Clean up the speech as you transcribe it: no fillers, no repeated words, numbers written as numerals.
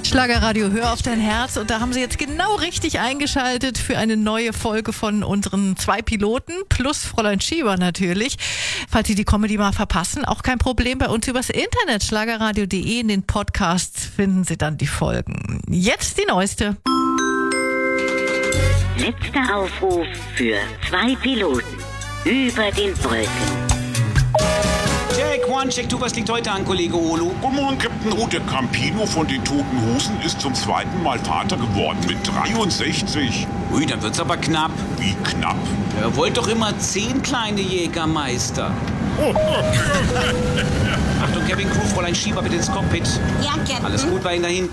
Schlagerradio, hör auf dein Herz. Und da haben Sie jetzt genau richtig eingeschaltet für eine neue Folge von unseren 2 Piloten plus Fräulein Schieber natürlich. Falls Sie die Comedy mal verpassen, auch kein Problem. Bei uns übers Internet, schlagerradio.de, in den Podcasts finden Sie dann die Folgen. Jetzt die neueste. Letzter Aufruf für 2 Piloten. Über den Brücken. Check, one, check, two, was liegt heute an, Kollege Olo? Guten Morgen, Captain Ruth. Der Campino von den Toten Hosen ist zum 2. Mal Vater geworden mit 63. Ui, dann wird's aber knapp. Wie knapp? Er wollte doch immer 10 kleine Jägermeister. Achtung, Cabin Crew, Fräulein Schieber bitte ins Cockpit. Ja, Captain. Alles gut bei Ihnen dahin?